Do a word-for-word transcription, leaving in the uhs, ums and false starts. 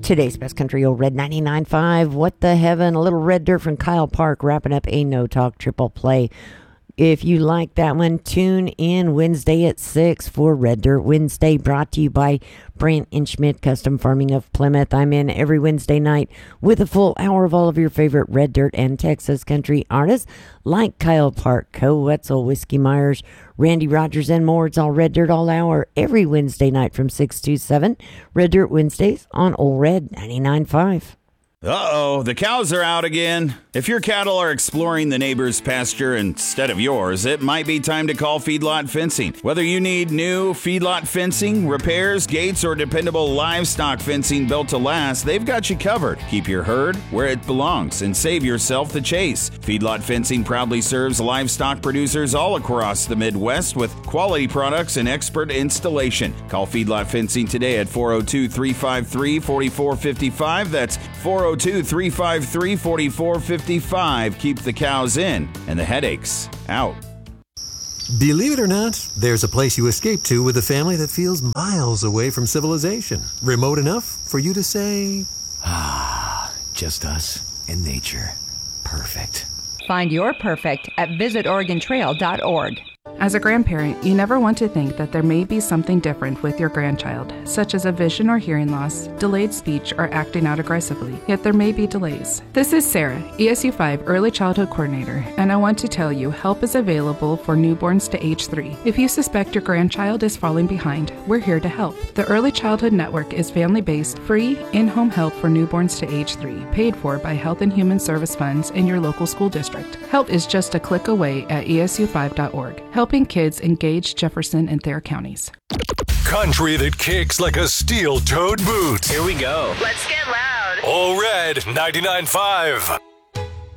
Today's Best Country Old Red ninety-nine point five. What the Heaven? A little Red Dirt from Kyle Park wrapping up a No Talk triple play. If you like that one, tune in Wednesday at six for Red Dirt Wednesday, brought to you by Brant and Schmidt Custom Farming of Plymouth. I'm in every Wednesday night with a full hour of all of your favorite Red Dirt and Texas country artists like Kyle Park, Co. Wetzel, Whiskey Myers, Randy Rogers, and more. It's all Red Dirt all hour every Wednesday night from six to seven. Red Dirt Wednesdays on Old Red ninety-nine point five. Uh-oh, the cows are out again. If your cattle are exploring the neighbor's pasture instead of yours, it might be time to call Feedlot Fencing. Whether you need new feedlot fencing, repairs, gates, or dependable livestock fencing built to last, they've got you covered. Keep your herd where it belongs and save yourself the chase. Feedlot Fencing proudly serves livestock producers all across the Midwest with quality products and expert installation. Call Feedlot Fencing today at four oh two, three five three, four four five five. That's four oh two, three five three, four four five five. Keep the cows in and the headaches out. Believe it or not, there's a place you escape to with a family that feels miles away from civilization. Remote enough for you to say, ah, just us and nature. Perfect. Find your perfect at visit oregon trail dot org. As a grandparent, you never want to think that there may be something different with your grandchild, such as a vision or hearing loss, delayed speech, or acting out aggressively. Yet there may be delays. This is Sarah, E S U five Early Childhood Coordinator, and I want to tell you help is available for newborns to age three. If you suspect your grandchild is falling behind, we're here to help. The Early Childhood Network is family-based, free, in-home help for newborns to age three, paid for by Health and Human Service funds in your local school district. Help is just a click away at E S U five dot org. Helping kids engage Jefferson and Thayer counties. Country that kicks like a steel-toed boot. Here we go. Let's get loud. All Red ninety-nine point five.